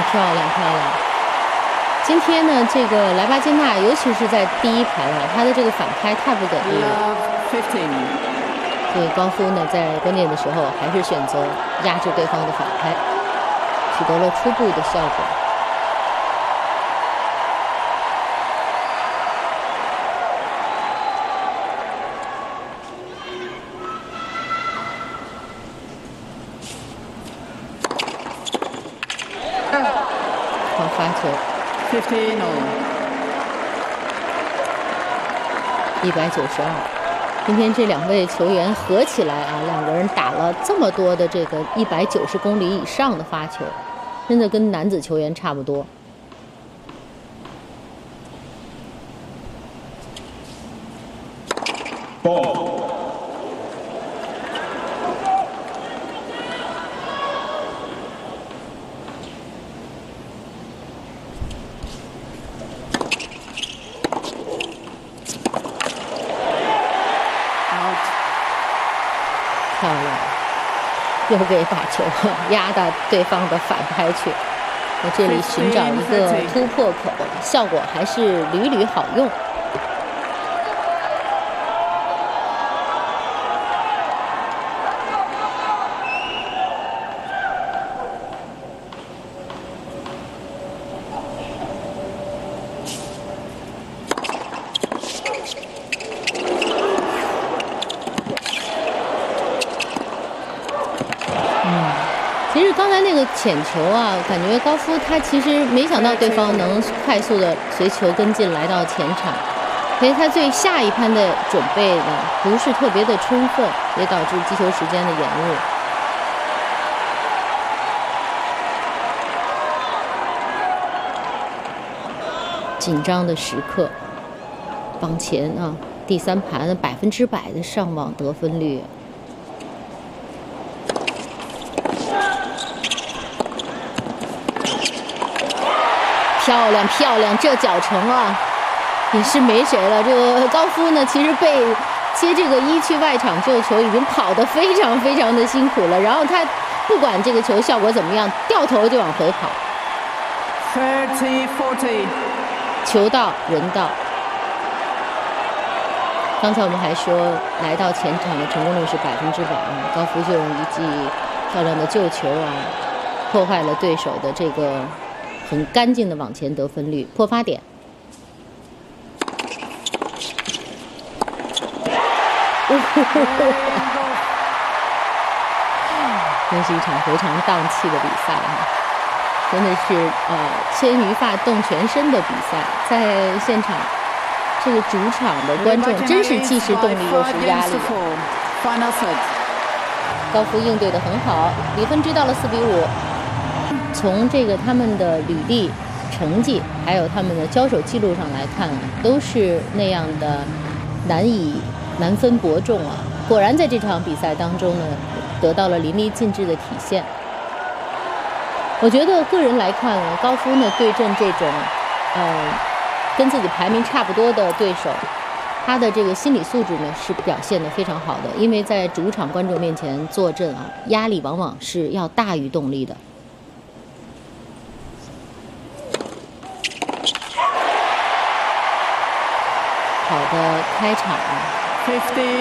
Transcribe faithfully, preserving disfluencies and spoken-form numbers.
漂亮漂亮！今天呢，这个莱巴金娜，尤其是在第一盘啊，她的这个反拍太不给力了。所以高夫呢，在关键的时候还是选择压制对方的反拍，取得了初步的效果。好发球，一百九十二。今天这两位球员合起来啊，两个人打了这么多的这个一百九十公里以上的发球，真的跟男子球员差不多。 Ball. 漂亮，又给把球压到对方的反拍去。在这里寻找一个突破口，效果还是屡屡好用。其实刚才那个浅球啊，感觉高夫他其实没想到对方能快速的随球跟进来到前场，所以他对下一盘的准备呢不是特别的充分，也导致击球时间的延误。紧张的时刻，往前啊，第三盘百分之百的上网得分率。漂亮漂亮，这脚程啊，也是没谁了。这个高夫呢，其实被接这个一去外场救球，已经跑得非常非常的辛苦了。然后他不管这个球效果怎么样，掉头就往回跑。 thirty forty， 球到人到。刚才我们还说，来到前场的成功率是百分之百啊。高夫就用一记漂亮的救球啊，破坏了对手的这个。很干净的往前得分率，破发点。那是一场非常荡气的比赛啊，真的是呃牵鱼发动全身的比赛。在现场，这个主场的观众真是既是动力又是压力。高夫应对得很好，比分追到了四比五。从这个他们的履历、成绩，还有他们的交手记录上来看，都是那样的难以难分伯仲啊！果然在这场比赛当中呢，得到了淋漓尽致的体现。我觉得个人来看，高夫呢对阵这种呃跟自己排名差不多的对手，他的这个心理素质呢是表现得非常好的，因为在主场观众面前坐镇啊，压力往往是要大于动力的。好的开场啊。